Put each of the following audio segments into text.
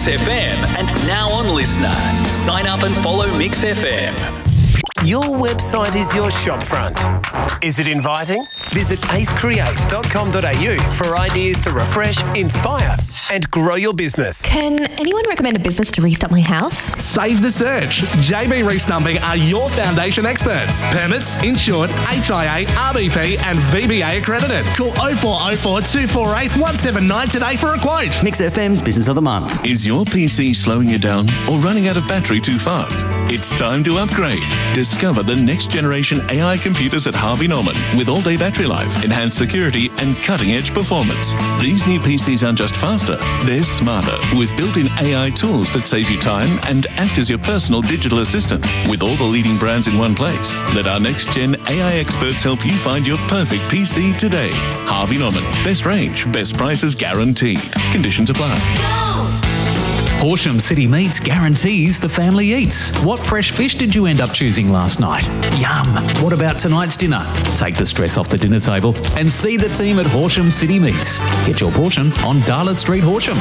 Mix FM and now on Listener. Sign up and follow Mix FM. Your website is your shopfront. Is it inviting? Visit acecreate.com.au for ideas to refresh, inspire and grow your business. Can anyone recommend a business to restock my house? Save the search. JB Restumping are your foundation experts. Permits, insured, HIA, RBP and VBA accredited. Call 0404 248 179 today for a quote. Mix FM's Business of the Month. Is your PC slowing you down or running out of battery too fast? It's time to upgrade. Discover the next generation AI computers at Harvey Norman with all-day battery life, enhanced security and cutting-edge performance. These new PCs aren't just faster, they're smarter with built-in AI tools that save you time and act as your personal digital assistant with all the leading brands in one place. Let our next-gen AI experts help you find your perfect PC today. Harvey Norman. Best range, best prices guaranteed. Conditions apply. Horsham City Meats guarantees the family eats. What fresh fish did you end up choosing last night? Yum. What about tonight's dinner? Take the stress off the dinner table and see the team at Horsham City Meats. Get your portion on Darlot Street, Horsham.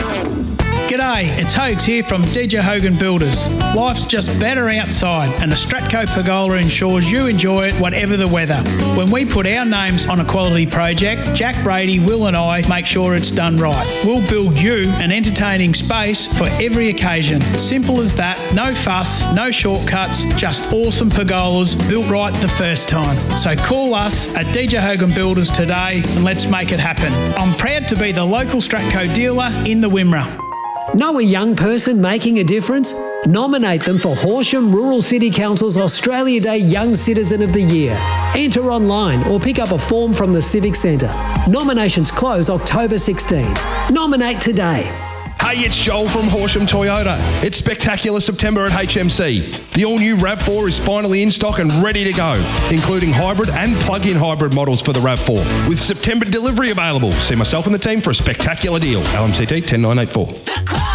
G'day, it's Hogs here from DJ Hogan Builders. Life's just better outside and the Stratco Pergola ensures you enjoy it whatever the weather. When we put our names on a quality project, Jack Brady, Will and I make sure it's done right. We'll build you an entertaining space for every occasion. Simple as that, no fuss, no shortcuts, just awesome pergolas built right the first time. So call us at DJ Hogan Builders today and let's make it happen. I'm proud to be the local Stratco dealer in the Wimmera. Know a young person making a difference? Nominate them for Horsham Rural City Council's Australia Day Young Citizen of the Year. Enter online or pick up a form from the Civic Centre. Nominations close October 16. Nominate today. Hey, it's Joel from Horsham Toyota. It's spectacular September at HMC. The all-new RAV4 is finally in stock and ready to go, including hybrid and plug-in hybrid models for the RAV4, with September delivery available. See myself and the team for a spectacular deal. LMCT 10984.